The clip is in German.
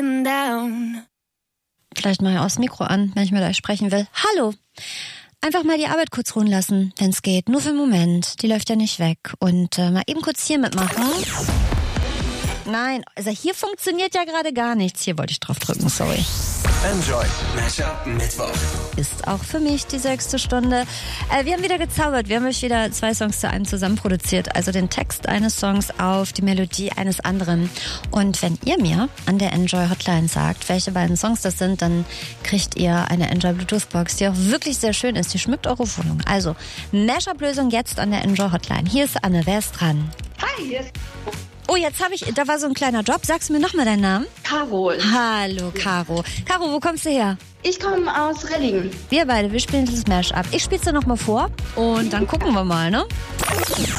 Vielleicht mache ich auch das Mikro an, wenn ich mit euch sprechen will. Hallo! Einfach mal die Arbeit kurz ruhen lassen, wenn es geht. Nur für einen Moment. Die läuft ja nicht weg. Und mal eben kurz hier mitmachen. Nein, also hier funktioniert ja gerade gar nichts. Hier wollte ich drauf drücken, sorry. Enjoy Mashup Mittwoch. Ist auch für mich die 6. Stunde. Wir haben wieder gezaubert. Wir haben euch wieder 2 Songs zu einem zusammen produziert. Also den Text eines Songs auf die Melodie eines anderen. Und wenn ihr mir an der Enjoy Hotline sagt, welche beiden Songs das sind, dann kriegt ihr eine Enjoy Bluetooth Box, die auch wirklich sehr schön ist. Die schmückt eure Wohnung. Also Mashup-Lösung jetzt an der Enjoy Hotline. Hier ist Anne. Wer ist dran? Hi, hier ist Oh, da war so ein kleiner Drop. Sagst du mir nochmal deinen Namen? Carol. Hallo, Caro. Caro, wo kommst du her? Ich komme aus Reddingen. Wir spielen dieses Mashup. Ich spiel's dir nochmal vor und dann gucken wir mal, ne?